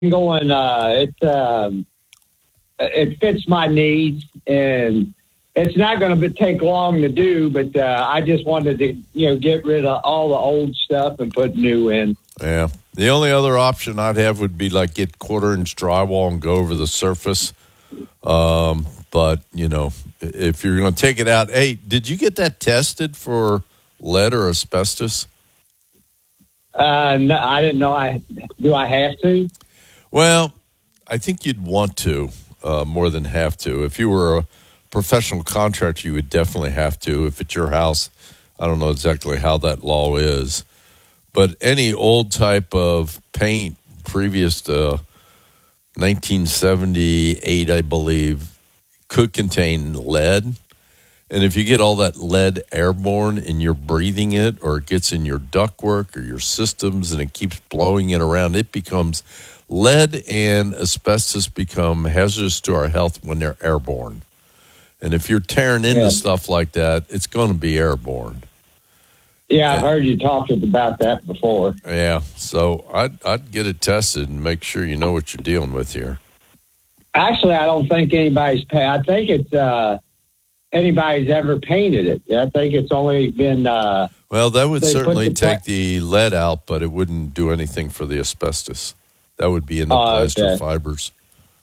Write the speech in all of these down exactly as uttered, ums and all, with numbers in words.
going. Uh, it um, it fits my needs, and it's not going to take long to do. But uh, I just wanted to, you know, get rid of all the old stuff and put new in. Yeah. The only other option I'd have would be like get quarter inch drywall and go over the surface. Um, but you know, if you're going to take it out, hey, did you get that tested for lead or asbestos? Uh, no, I didn't know. I do. I have to. Well, I think you'd want to uh, more than have to. If you were a professional contractor, you would definitely have to. If it's your house, I don't know exactly how that law is, but any old type of paint previous to nineteen seventy-eight, I believe, could contain lead. And if you get all that lead airborne and you're breathing it, or it gets in your ductwork or your systems and it keeps blowing it around, it becomes lead and asbestos become hazardous to our health when they're airborne. And if you're tearing into Yeah. stuff like that, it's going to be airborne. Yeah, I've heard you talking about that before. Yeah, so I'd, I'd get it tested and make sure you know what you're dealing with here. Actually, I don't think anybody's paid. I think it's uh, anybody's ever painted it. I think it's only been. Uh, Well, that would They put certainly the take pla- the lead out, but it wouldn't do anything for the asbestos. That would be in the Oh, plaster okay. fibers.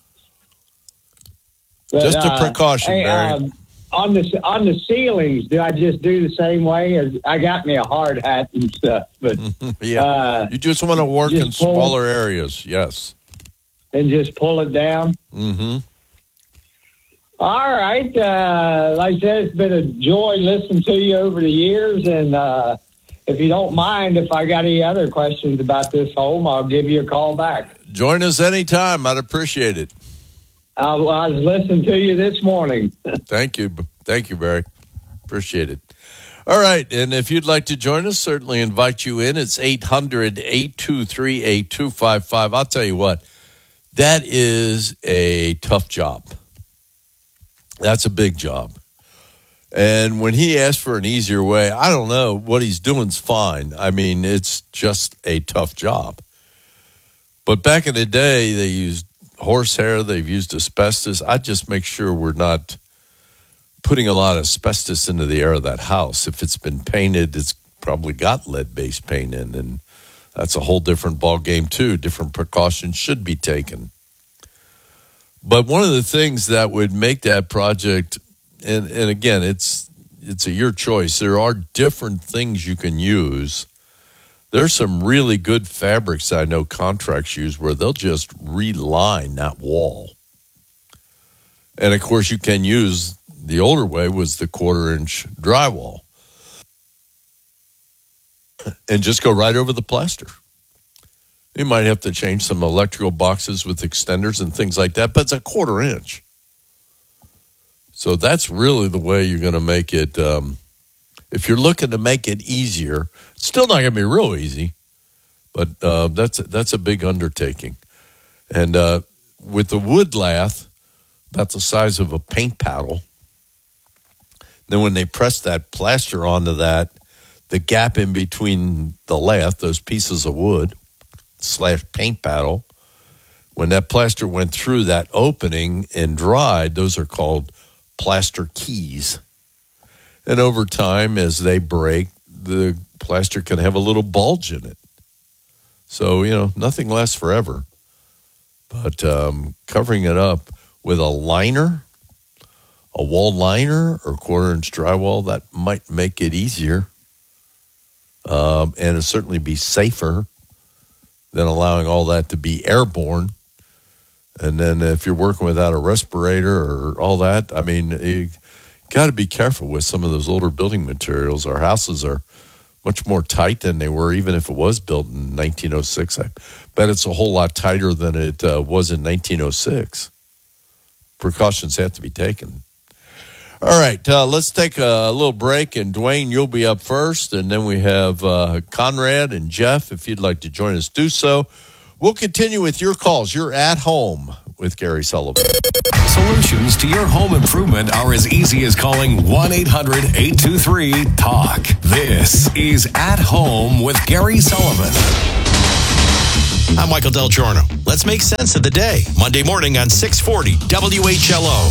but, Just a uh, precaution, hey, Barry. um, on the on the ceilings, do I just do the same way? As I got me a hard hat and stuff, but yeah, uh, you just want to work just in pull- smaller areas. Yes. and just pull it down. Mm-hmm. All right. Uh, like I said, it's been a joy listening to you over the years. And uh, if you don't mind, if I got any other questions about this home, I'll give you a call back. Join us anytime. I'd appreciate it. I, I was listening to you this morning. Thank you. Thank you, Barry. Appreciate it. All right. And if you'd like to join us, certainly invite you in. It's eight hundred, eight two three, eight two five five. I'll tell you what, that is a tough job. That's a big job. And when he asked for an easier way, I don't know. What he's doing's fine. I mean, it's just a tough job. But back in the day, they used horsehair. They've used asbestos. I just make sure we're not putting a lot of asbestos into the air of that house. If it's been painted, it's probably got lead-based paint in, and that's a whole different ball game too. Different precautions should be taken. But one of the things that would make that project, and, and again, it's it's a your choice. There are different things you can use. There's some really good fabrics I know contracts use where they'll just reline that wall. And, of course, you can use, the older way was the quarter-inch drywall. And just go right over the plaster. You might have to change some electrical boxes with extenders and things like that, but it's a quarter inch. So that's really the way you're going to make it. Um, if you're looking to make it easier, it's still not going to be real easy, but uh, that's, that's a big undertaking. And uh, with the wood lath, about the size of a paint paddle, then when they press that plaster onto that, the gap in between the lath, those pieces of wood, slash paint paddle, when that plaster went through that opening and dried, those are called plaster keys. And over time, as they break, the plaster can have a little bulge in it. So, you know, nothing lasts forever. But um, covering it up with a liner, a wall liner or quarter-inch drywall, that might make it easier. Um, and it'll certainly be safer than allowing all that to be airborne. And then if you're working without a respirator or all that, I mean, you got to be careful with some of those older building materials. Our houses are much more tight than they were, even if it was built in nineteen oh six. I bet it's a whole lot tighter than it uh, was in nineteen oh six. Precautions have to be taken. All right, uh, let's take a little break, and Dwayne, you'll be up first, and then we have uh, Conrad and Jeff. If you'd like to join us, do so. We'll continue with your calls. You're at home with Gary Sullivan. Solutions to your home improvement are as easy as calling one eight hundred, eight two three, talk. This is At Home with Gary Sullivan. I'm Michael Del Giorno. Let's make sense of the day. Monday morning on six forty W H L O.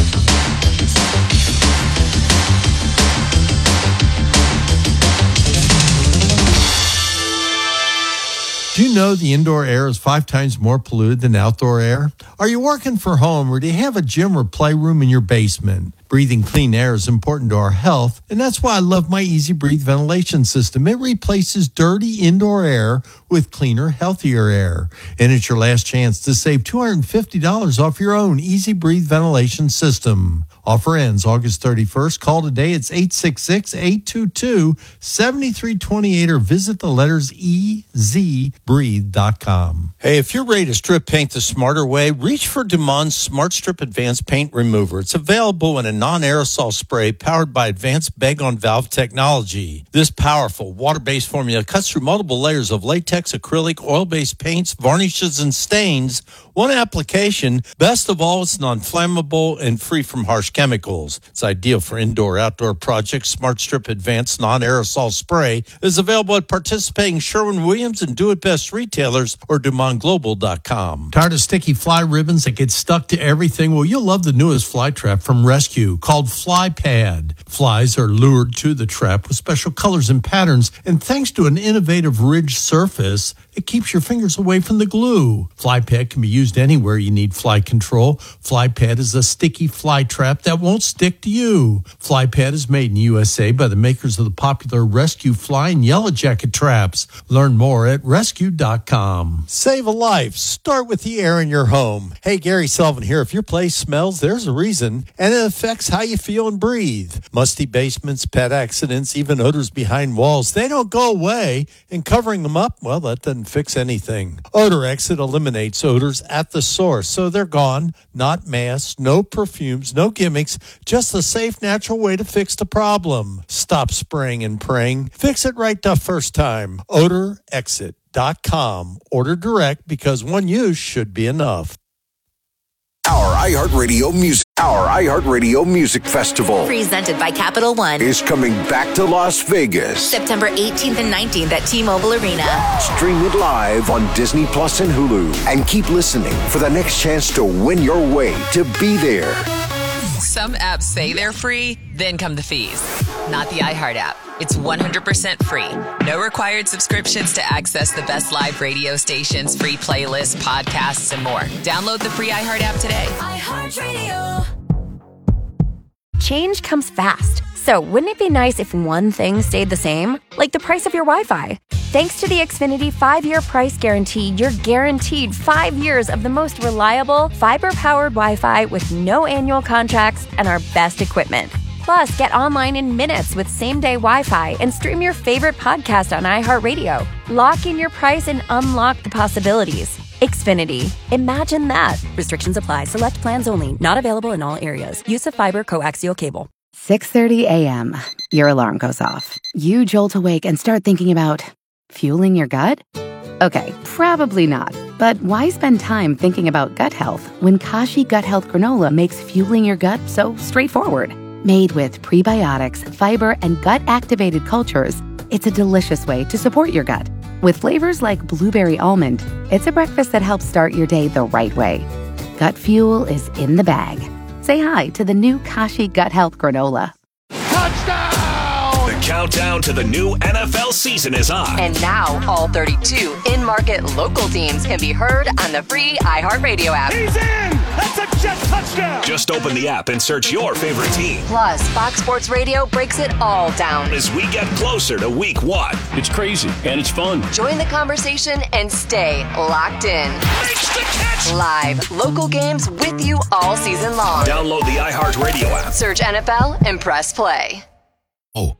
Do you know the indoor air is five times more polluted than outdoor air? Are you working from home, or do you have a gym or playroom in your basement? Breathing clean air is important to our health, and that's why I love my Easy Breathe ventilation system. It replaces dirty indoor air with cleaner, healthier air. And it's your last chance to save two hundred fifty dollars off your own Easy Breathe ventilation system. Offer ends August thirty-first. Call today. It's eight six six, eight two two, seven three two eight or visit the letters e z breathe dot com. Hey, if you're ready to strip paint the smarter way, reach for Dumon's Smart Strip Advanced Paint Remover. It's available in a non-aerosol spray powered by advanced bag-on-valve technology. This powerful water-based formula cuts through multiple layers of latex, acrylic, oil-based paints, varnishes, and stains. One application. Best of all, it's non-flammable and free from harsh chemicals. It's ideal for indoor-outdoor projects. Smart Strip Advanced Non-Aerosol Spray is available at participating Sherwin-Williams and Do It Best retailers or Dumont Global dot com. Tired of sticky fly ribbons that get stuck to everything? Well, you'll love the newest fly trap from Rescue called Fly Pad. Flies are lured to the trap with special colors and patterns, and thanks to an innovative ridged surface, it keeps your fingers away from the glue. Fly Pad can be used anywhere you need fly control. Fly Pad is a sticky fly trap that won't stick to you. Fly Pad is made in U S A by the makers of the popular Rescue Fly and Yellow Jacket traps. Learn more at rescue dot com. Save a life. Start with the air in your home. Hey, Gary Sullivan here. If your place smells, there's a reason, and it affects how you feel and breathe. Musty basements, pet accidents, even odors behind walls, they don't go away, and covering them up, well, that doesn't fix anything. Odor Exit eliminates odors at the source, so they're gone. Not masks, no perfumes, no gimmicks, just a safe, natural way to fix the problem. Stop spraying and praying. Fix it right the first time. odor exit dot com. Order direct because one use should be enough. Our iHeartRadio Music, our iHeartRadio Music Festival, presented by Capital One, is coming back to Las Vegas. September eighteenth and nineteenth at T-Mobile Arena. Stream it live on Disney Plus and Hulu, and keep listening for the next chance to win your way to be there. Some apps say they're free, then come the fees. Not the iHeart app. It's one hundred percent free. No required subscriptions to access the best live radio stations, free playlists, podcasts, and more. Download the free iHeart app today. iHeartRadio. Change comes fast. So wouldn't it be nice if one thing stayed the same? Like the price of your Wi-Fi. Thanks to the Xfinity five-year price guarantee, you're guaranteed five years of the most reliable, fiber-powered Wi-Fi with no annual contracts and our best equipment. Plus, get online in minutes with same-day Wi-Fi and stream your favorite podcast on iHeartRadio. Lock in your price and unlock the possibilities. Xfinity. Imagine that. Restrictions apply. Select plans only. Not available in all areas. Use of fiber coaxial cable. six thirty a.m. Your alarm goes off. You jolt awake and start thinking about fueling your gut? Okay, probably not. But why spend time thinking about gut health when Kashi Gut Health Granola makes fueling your gut so straightforward? Made with prebiotics, fiber, and gut-activated cultures, it's a delicious way to support your gut. With flavors like blueberry almond, it's a breakfast that helps start your day the right way. Gut fuel is in the bag. Say hi to the new Kashi Gut Health Granola. Touchdown! The countdown to the new N F L season is on. And now, all thirty-two in-market local teams can be heard on the free iHeartRadio app. He's in! That's a jet touchdown! Just open the app and search your favorite team. Plus, Fox Sports Radio breaks it all down as we get closer to week one. It's crazy, and it's fun. Join the conversation and stay locked in. Makes the catch! Live, local games with you all season long. Download the iHeartRadio app. Search N F L and press play. Oh.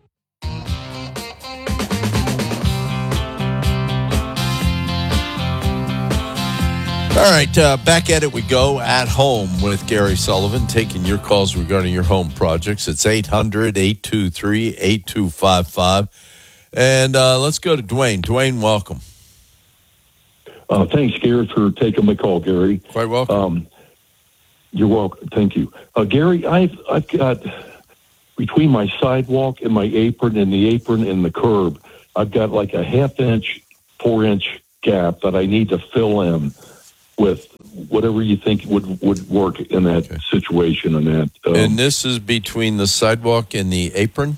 All right, uh, back at it we go at home with Gary Sullivan, taking your calls regarding your home projects. It's eight hundred, eight two three, eight two five five. And uh, let's go to Dwayne. Dwayne, welcome. Uh, thanks, Gary, for taking my call, Gary. Quite welcome. Um, you're welcome. Thank you. Uh, Gary, I've, I've got, between my sidewalk and my apron and the apron and the curb, I've got like a half-inch, four-inch gap that I need to fill in with whatever you think would, would work in that okay. situation. And that, um, and this is between the sidewalk and the apron.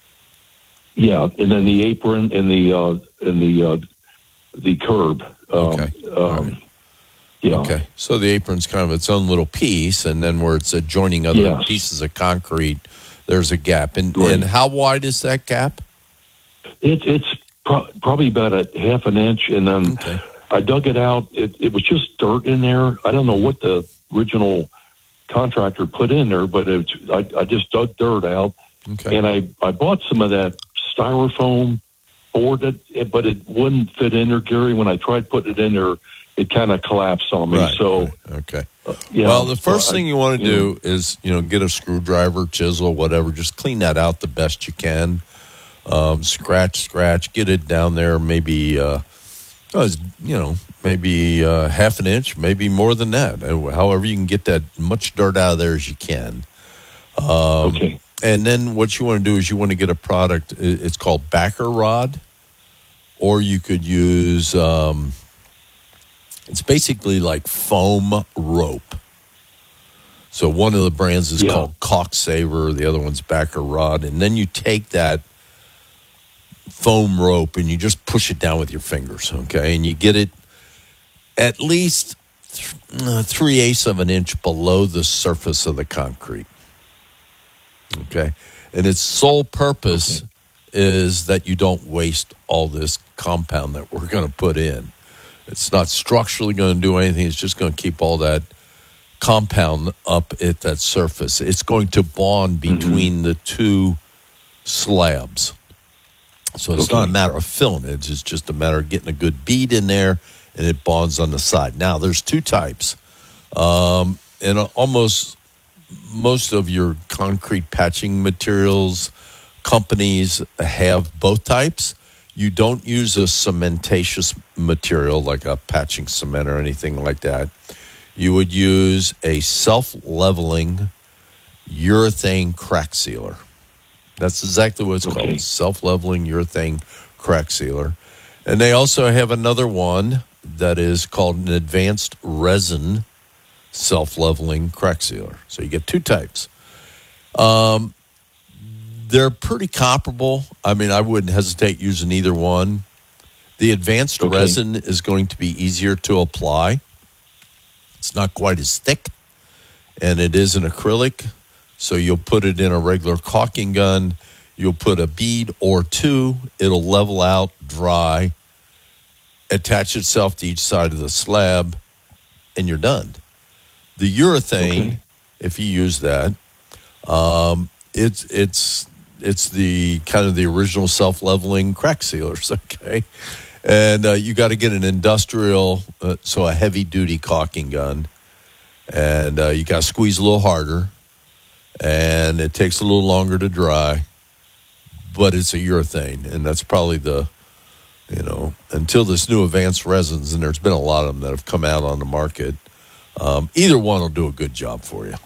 Yeah, and then the apron and the uh, and the uh, the curb. Um, okay. Um, right. Yeah. Okay. So the apron's kind of its own little piece, and then where it's adjoining other yes. pieces of concrete, there's a gap. And right. and how wide is that gap? It, it's pro- probably about a half an inch, and then okay. I dug it out. It, it was just dirt in there. I don't know what the original contractor put in there, but it, I, I just dug dirt out, okay. and I, I bought some of that styrofoam board, it, but it wouldn't fit in there, Gary. When I tried putting it in there, it kind of collapsed on me. Right, so, right, okay. Uh, yeah, well, the first so thing I, you want to you do know, is, you know, get a screwdriver, chisel, whatever. Just clean that out the best you can. Um, scratch, scratch, get it down there. Maybe, uh, you know, maybe uh, half an inch, maybe more than that. However, you can get that much dirt out of there as you can. Um, okay. And then what you want to do is you want to get a product. It's called backer rod, or you could use. Um, it's basically like foam rope. So one of the brands is yeah. called Caulk Saver, the other one's backer rod, and then you take that foam rope and you just push it down with your fingers, okay? And you get it at least th- uh, three eighths of an inch below the surface of the concrete. Okay, and its sole purpose okay. is that you don't waste all this compound that we're going to put in. It's not structurally going to do anything. It's just going to keep all that compound up at that surface. It's going to bond between mm-hmm. the two slabs. So it's okay. not a matter of filling it. It's just a matter of getting a good bead in there, and it bonds on the side. Now, there's two types. Um, and almost... most of your concrete patching materials companies have both types. You don't use a cementatious material like a patching cement or anything like that. You would use a self-leveling urethane crack sealer. That's exactly what it's okay. called, self-leveling urethane crack sealer. And they also have another one that is called an advanced resin self-leveling crack sealer. So you get two types. Um, they're pretty comparable. I mean, I wouldn't hesitate using either one. The advanced okay. resin is going to be easier to apply. It's not quite as thick, and it is an acrylic. So you'll put it in a regular caulking gun. You'll put a bead or two. It'll level out, dry, attach itself to each side of the slab, and you're done. The urethane, okay. if you use that, um, it's it's it's the kind of the original self-leveling crack sealers, okay? And uh, you got to get an industrial, uh, so a heavy-duty caulking gun, and uh, you got to squeeze a little harder, and it takes a little longer to dry, but it's a urethane, and that's probably the, you know, until this new advanced resins, and there's been a lot of them that have come out on the market. Um, either one will do a good job for you.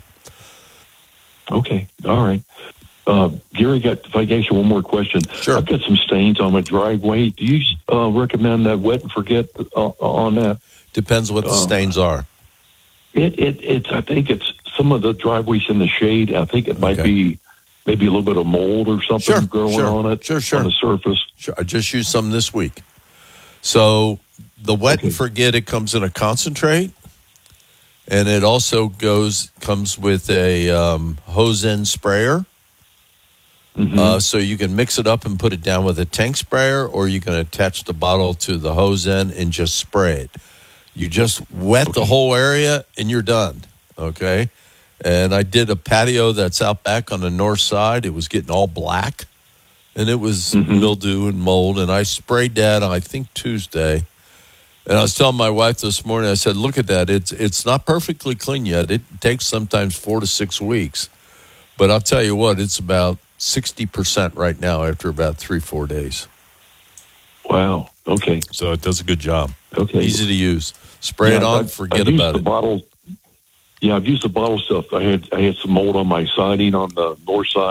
Okay, all right. Uh, Gary, got, if I can ask you one more question. Sure. I've got some stains on my driveway. Do you uh, recommend that wet and forget uh, on that? Depends what the uh, stains are. It, it, it's. I think it's some of the driveways in the shade. I think it might okay. be maybe a little bit of mold or something sure, growing sure, on it. Sure, sure. On the surface. Sure. I just used some this week. So the wet okay. and forget, it comes in a concentrate. And it also goes comes with a um, hose end sprayer. Mm-hmm. Uh, so you can mix it up and put it down with a tank sprayer, or you can attach the bottle to the hose end and just spray it. You just wet okay. the whole area and you're done, okay? And I did a patio that's out back on the north side. It was getting all black, and it was mm-hmm. mildew and mold. And I sprayed that on, I think, Tuesday. And I was telling my wife this morning, I said, look at that. It's it's not perfectly clean yet. It takes sometimes four to six weeks. But I'll tell you what, it's about sixty percent right now after about three, four days. Wow. Okay. So it does a good job. Okay. Easy to use. Spray yeah, it on, I've, forget I've about used it. The bottle, yeah, I've used the bottle stuff. I had I had some mold on my siding on the north side,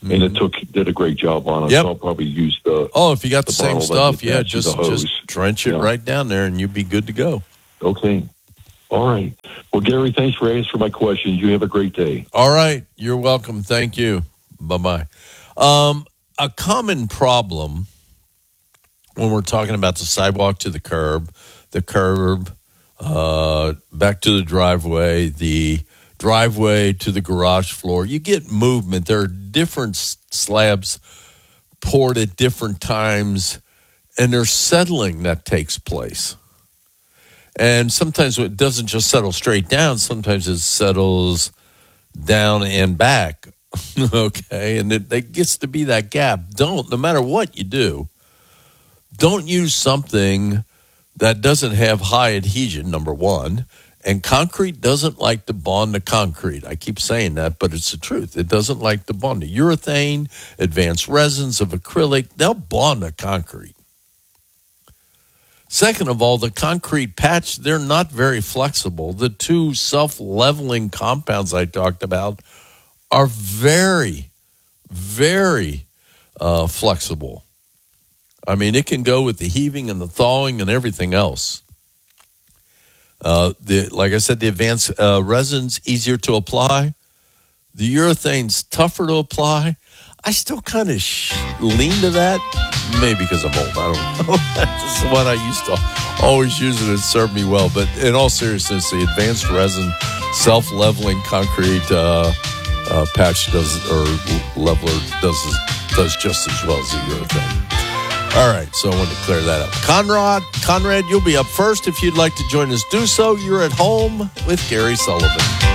mm-hmm. and it took did a great job on it. Yep. So I'll probably use the. Oh, if you got the, the same stuff, yeah, to just just drench it yeah. right down there, and you'll be good to go. Okay. All right. Well, Gary, thanks for answering my questions. You have a great day. All right. You're welcome. Thank you. Bye-bye. Um, a common problem when we're talking about the sidewalk to the curb, the curb, uh, back to the driveway, the driveway to the garage floor, you get movement. There are different slabs poured at different times, and there's settling that takes place. And sometimes it doesn't just settle straight down. Sometimes it settles down and back, okay? And it, it gets to be that gap. Don't, no matter what you do, don't use something that doesn't have high adhesion, number one. And concrete doesn't like to bond to concrete. I keep saying that, but it's the truth. It doesn't like to bond to urethane, advanced resins of acrylic. They'll bond to concrete. Second of all, the concrete patch, they're not very flexible. The two self-leveling compounds I talked about are very, very uh, flexible. I mean, it can go with the heaving and the thawing and everything else. Uh, the like I said, the advanced uh, resins, easier to apply. The urethane's tougher to apply. I still kind of sh- lean to that. Maybe because I'm old. I don't know. That's the one I used to always use, and it served me well. But in all seriousness, the advanced resin self-leveling concrete uh, uh, patch does, or leveler does does just as well as the urethane. All right, so I wanted to clear that up. Conrad, Conrad, you'll be up first. If you'd like to join us, do so. You're at home with Gary Sullivan.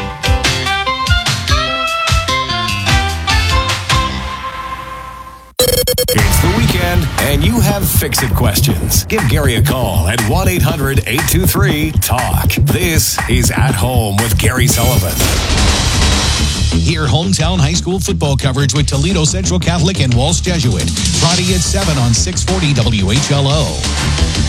It's the weekend, and you have fix-it questions. Give Gary a call at one eight hundred eight two three talk. This is At Home with Gary Sullivan. Hear hometown high school football coverage with Toledo Central Catholic and Walsh Jesuit. Friday at seven on six forty W H L O.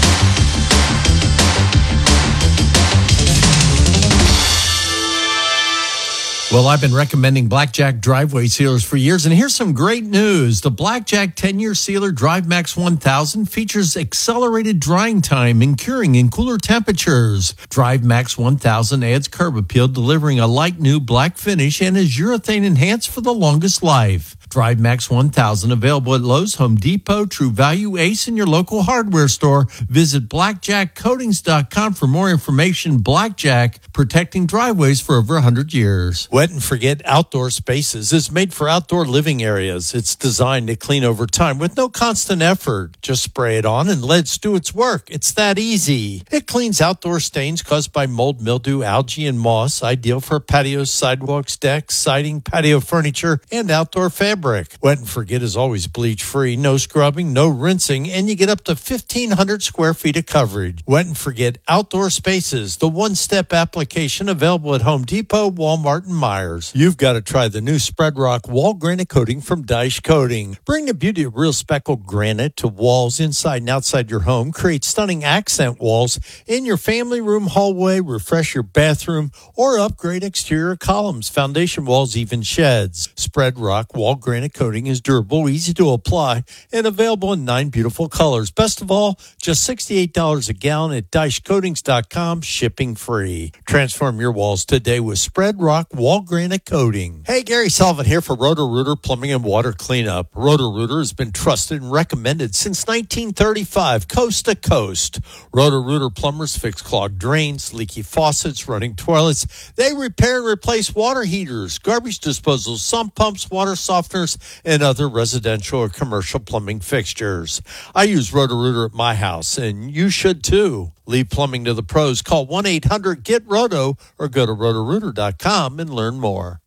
Well, I've been recommending Blackjack driveway sealers for years, and here's some great news. The Blackjack ten-year sealer DriveMax one thousand features accelerated drying time and curing in cooler temperatures. DriveMax one thousand adds curb appeal, delivering a light new black finish, and is urethane enhanced for the longest life. DriveMax one thousand available at Lowe's, Home Depot, True Value, Ace, and your local hardware store. Visit blackjack coatings dot com for more information. Blackjack, protecting driveways for over one hundred years. Wet and Forget Outdoor Spaces is made for outdoor living areas. It's designed to clean over time with no constant effort. Just spray it on and let it do its work. It's that easy. It cleans outdoor stains caused by mold, mildew, algae, and moss. Ideal for patios, sidewalks, decks, siding, patio furniture, and outdoor fabric. Wet and Forget is always bleach-free, no scrubbing, no rinsing, and you get up to fifteen hundred square feet of coverage. Wet and Forget Outdoor Spaces, the one-step application available at Home Depot, Walmart, and Myers. You've got to try the new Spread Rock Wall Granite Coating from Dyche Coating. Bring the beauty of real speckled granite to walls inside and outside your home. Create stunning accent walls in your family room, hallway, refresh your bathroom, or upgrade exterior columns, foundation walls, even sheds. Spread Rock Wall Granite Granite coating is durable, easy to apply, and available in nine beautiful colors. Best of all, just sixty-eight dollars a gallon at dyche coatings dot com, shipping free. Transform your walls today with Spread Rock Wall Granite Coating. Hey, Gary Sullivan here for Roto-Rooter Plumbing and Water Cleanup. Roto-Rooter has been trusted and recommended since nineteen thirty-five, coast to coast. Roto-Rooter plumbers fix clogged drains, leaky faucets, running toilets. They repair and replace water heaters, garbage disposals, sump pumps, water softeners, and other residential or commercial plumbing fixtures. I use Roto-Rooter at my house, and you should too. Leave plumbing to the pros. Call one eight hundred get roto or go to roto rooter dot com and learn more.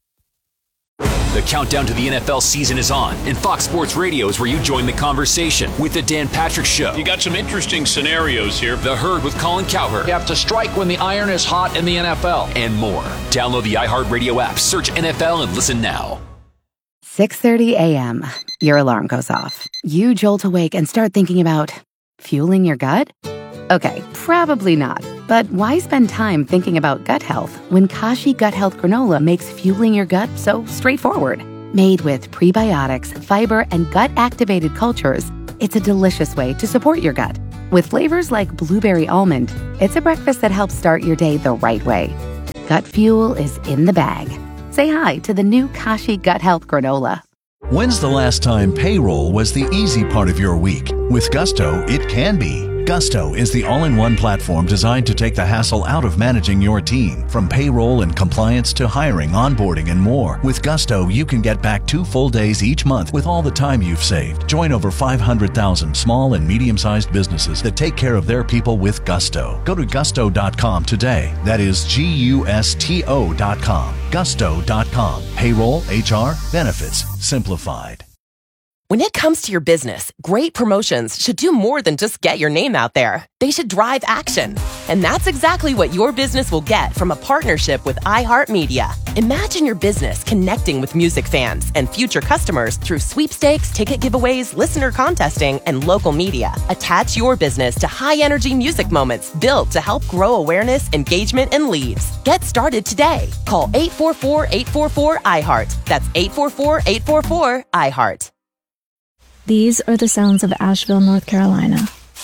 The countdown to the N F L season is on, and Fox Sports Radio is where you join the conversation with the Dan Patrick Show. You got some interesting scenarios here. The Herd with Colin Cowherd. You have to strike when the iron is hot in the N F L. And more. Download the iHeartRadio app, search N F L, and listen now. six thirty a.m. Your alarm goes off. You jolt awake and start thinking about fueling your gut? Okay, probably not. But why spend time thinking about gut health when Kashi Gut Health Granola makes fueling your gut so straightforward? Made with prebiotics, fiber, and gut-activated cultures, it's a delicious way to support your gut. With flavors like blueberry almond, it's a breakfast that helps start your day the right way. Gut Fuel is in the bag. Say hi to the new Kashi Gut Health Granola. When's the last time payroll was the easy part of your week? With Gusto, it can be. Gusto is the all-in-one platform designed to take the hassle out of managing your team. From payroll and compliance to hiring, onboarding, and more. With Gusto, you can get back two full days each month with all the time you've saved. Join over five hundred thousand small and medium-sized businesses that take care of their people with Gusto. Go to gusto dot com today. That is G U S T O dot com. gusto dot com. Payroll, H R, benefits, simplified. When it comes to your business, great promotions should do more than just get your name out there. They should drive action. And that's exactly what your business will get from a partnership with iHeartMedia. Imagine your business connecting with music fans and future customers through sweepstakes, ticket giveaways, listener contesting, and local media. Attach your business to high-energy music moments built to help grow awareness, engagement, and leads. Get started today. Call eight four four, eight four four, I heart. That's eight four four, eight four four, I heart. These are the sounds of Asheville, North Carolina.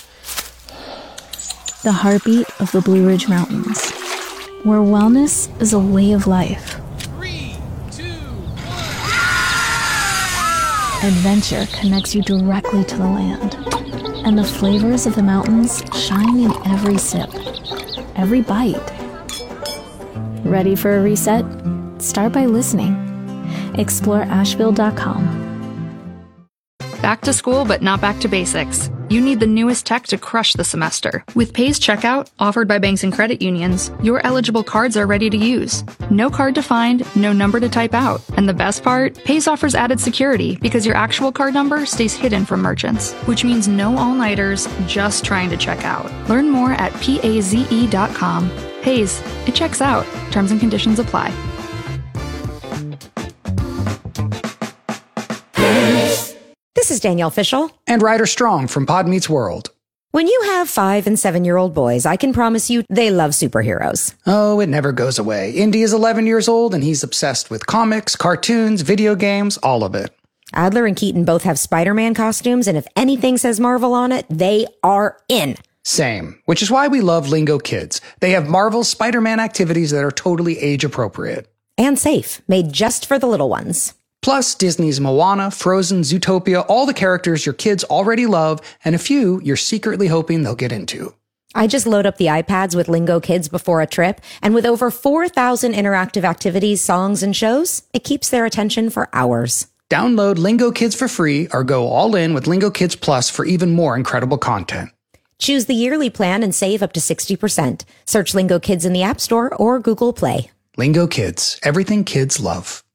The heartbeat of the Blue Ridge Mountains, where wellness is a way of life. Three, two, one. Adventure connects you directly to the land, and the flavors of the mountains shine in every sip, every bite. Ready for a reset? Start by listening. Explore Asheville dot com. Back to school, but not back to basics. You need the newest tech to crush the semester. With Pays Checkout, offered by banks and credit unions, your eligible cards are ready to use. No card to find, no number to type out. And the best part? Pays offers added security because your actual card number stays hidden from merchants, which means no all-nighters just trying to check out. Learn more at paze dot com. Pays, it checks out. Terms and conditions apply. This is Danielle Fishel. And Ryder Strong from Pod Meets World. When you have five and seven-year-old boys, I can promise you they love superheroes. Oh, it never goes away. Indy is eleven years old, and he's obsessed with comics, cartoons, video games, all of it. Adler and Keaton both have Spider-Man costumes, and if anything says Marvel on it, they are in. Same, which is why we love Lingo Kids. They have Marvel's Spider-Man activities that are totally age-appropriate. And safe, made just for the little ones. Plus, Disney's Moana, Frozen, Zootopia, all the characters your kids already love, and a few you're secretly hoping they'll get into. I just load up the iPads with Lingo Kids before a trip, and with over four thousand interactive activities, songs, and shows, it keeps their attention for hours. Download Lingo Kids for free or go all in with Lingo Kids Plus for even more incredible content. Choose the yearly plan and save up to sixty percent. Search Lingo Kids in the App Store or Google Play. Lingo Kids, everything kids love.